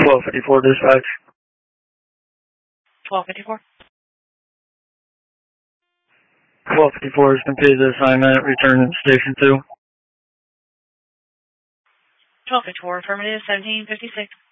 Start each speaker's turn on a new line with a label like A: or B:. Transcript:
A: 1254 dispatch.
B: 1254.
A: 1254 has completed the assignment. Return to station 2.
B: 1254, affirmative, 1756.